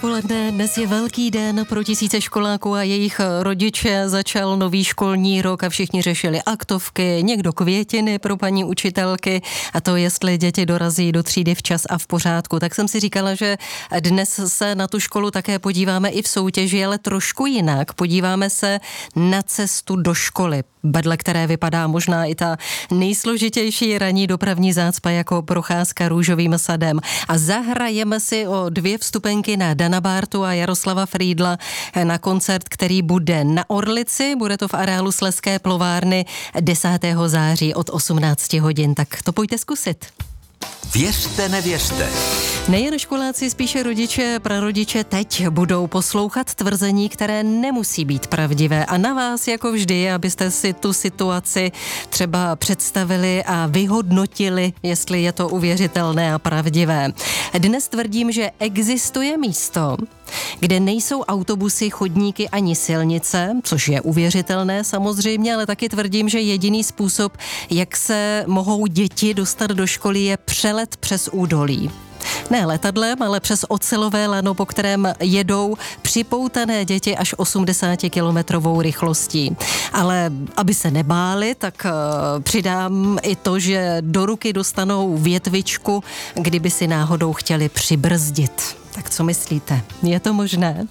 Poledne, dnes je velký den pro tisíce školáků a jejich rodiče. Začal nový školní rok a všichni řešili aktovky, někdo květiny pro paní učitelky a to, jestli děti dorazí do třídy včas a v pořádku. Tak jsem si říkala, že dnes se na tu školu také podíváme i v soutěži, ale trošku jinak. Podíváme se na cestu do školy, vedle které vypadá možná i ta nejsložitější ranní dopravní zácpa jako procházka Růžovým sadem. A zahrajeme si o 2 vstupenky na Dana Bártu a Jaroslava Frýdla na koncert, který bude na Orlici. Bude to v areálu Slezské plovárny 10. září od 18 hodin. Tak to pojďte zkusit. Věřte, nevěřte. Nejen školáci, spíše rodiče, prarodiče teď budou poslouchat tvrzení, které nemusí být pravdivé. A na vás, jako vždy, abyste si tu situaci třeba představili a vyhodnotili, jestli je to uvěřitelné a pravdivé. Dnes tvrdím, že existuje místo, kde nejsou autobusy, chodníky ani silnice, což je uvěřitelné samozřejmě, ale taky tvrdím, že jediný způsob, jak se mohou děti dostat do školy, je přelet přes údolí. Ne letadlem, ale přes ocelové lano, po kterém jedou připoutané děti až 80kilometrovou rychlostí. Ale aby se nebáli, tak přidám i to, že do ruky dostanou větvičku, kdyby si náhodou chtěli přibrzdit. Tak co myslíte? Je to možné?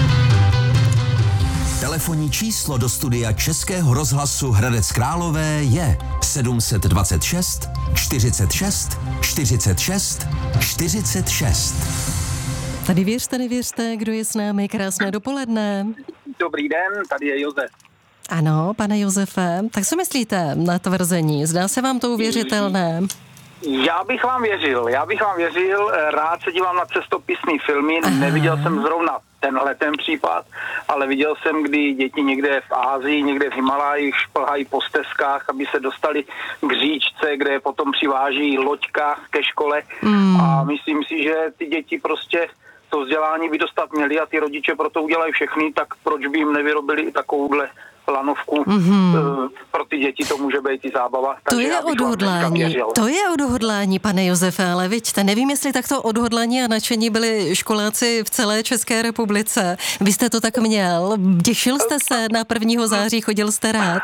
Telefonní číslo do studia Českého rozhlasu Hradec Králové je 726 46 46 46. Tady věřte, nevěřte, kdo je s námi. Krásné dopoledne. Dobrý den, tady je Josef. Ano, pane Josefe, tak co myslíte na tvrzení? Zdá se vám to uvěřitelné? Já bych vám věřil, rád se dívám na cestopisný filmy, Neviděl jsem zrovna ten případ, ale viděl jsem, kdy děti někde v Ázii, někde v Himalajích šplhají po stezkách, aby se dostali k říčce, kde je potom přiváží loďka ke škole a myslím si, že ty děti prostě to vzdělání by dostat měli a ty rodiče proto udělají všechny, tak proč by jim nevyrobili i takovouhle lanovku, pro ty děti to může být i zábava. To je odhodlání, pane Josefe, ale vidíte, nevím, jestli takto odhodlání a nadšení byli školáci v celé České republice. Vy jste to tak měl? Těšil jste se na 1. září, chodil jste rád?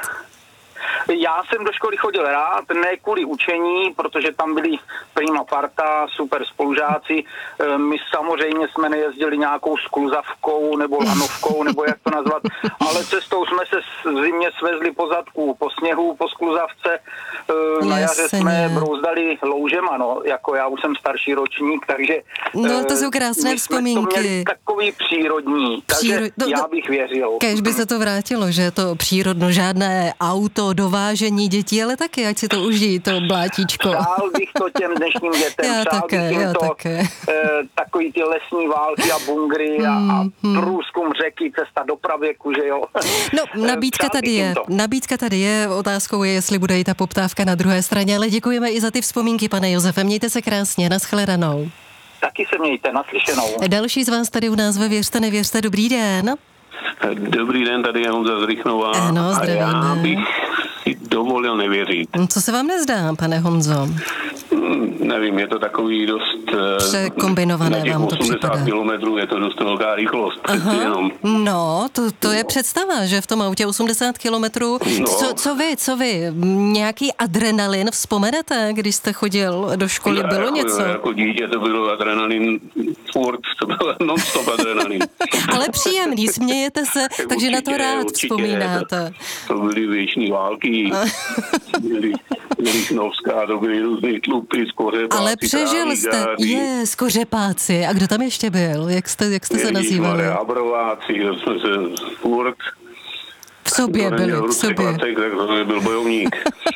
Já jsem do školy chodil rád, ne kvůli učení, protože tam byli prima parta, super spolužáci. My samozřejmě jsme nejezdili nějakou skluzavkou nebo lanovkou, nebo jak to nazvat, ale cestou jsme se v zimě svezli po zadku, po sněhu, po skluzavce. Na jaře jsme brouzdali loužema, no, jako já už jsem starší ročník, takže... No, to jsou krásné vzpomínky. To měli takový přírodní, takže já bych věřil. Kéž by se to vrátilo, že to přírodno, žádné auto, dovážení dětí, ale taky, ať si to užijí, to blátíčko. Přál bych to těm dnešním dětem, já také. Takový ty lesní války a bungry a průzkum řeky, cesta do pravěku, že jo. No, nabídka tady je, otázkou je, jestli bude i ta poptávka na druhé straně, ale děkujeme i za ty vzpomínky, pane Josefe, mějte se krásně, nashledanou. Taky se mějte, naslyšenou. Další z vás tady u nás ve Věřte, nevěřte, dobrý den. Dobrý den, tady je Honza z Rychnova. Ano, zdravíme. A já bych si dovolil nevěřit. Co se vám nezdá, pane Honzo? Nevím, je to takový dost... Překombinované vám to připadá. Na těch 80 kilometrů je to dost velká rychlost. Jenom. No, to je představa, že v tom autě 80 kilometrů. No. Co vy? Nějaký adrenalin vzpomenete, když jste chodil do školy? Bylo něco? Jako dítě to bylo adrenalin furt, to bylo non-stop adrenalin. Ale příjemný, smějete se, takže určitě, na to rád vzpomínáte. To byly věční války, byly Šnovská, to byly různý tlupy, skořepáci. Ale přežil jste, skořepáci. A kdo tam ještě byl? Jak jste se nazývali? Habrováci, jsme se furt... V sobě byli, v sobě. Tak to byl bojovník.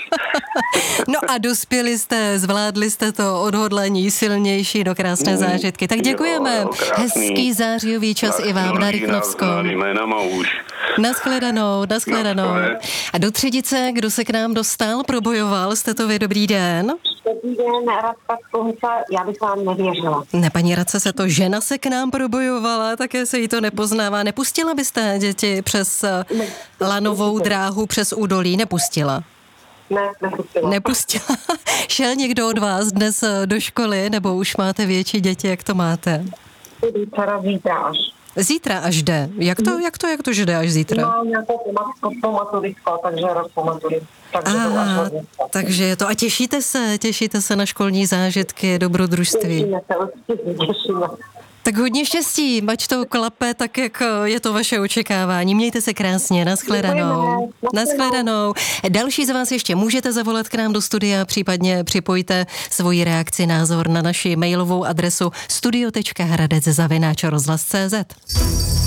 No a dospěli jste, zvládli jste to odhodlání silnější do krásné zážitky. Tak děkujeme. Jo, hezký zářijový čas i vám na Rychnovskom. Naschledanou. A do Tředice, kdo se k nám dostal, probojoval, jste to vy, dobrý den. Dobrý den, Radka z Konce, já bych vám nevěřila. Ne, paní Radce, žena se k nám probojovala, také se jí to nepoznává. Nepustila byste děti přes lanovou dráhu, přes údolí? Nepustila? Ne, nepustila. Šel někdo od vás dnes do školy, nebo už máte větší děti, jak to máte? Dcera zítra až. Zítra až jde. Jak to, že jde až zítra? No, nějakou pomaturisko, takže rok pomatury. Takže je to. A těšíte se na školní zážitky, dobrodružství. Těšíme. Tak hodně štěstí, ať to klape tak, jak je to vaše očekávání. Mějte se krásně, nashledanou. Nashledanou. Další z vás ještě můžete zavolat k nám do studia, případně připojte svoji reakci, názor na naši mailovou adresu studio.hradec@rozhlas.cz.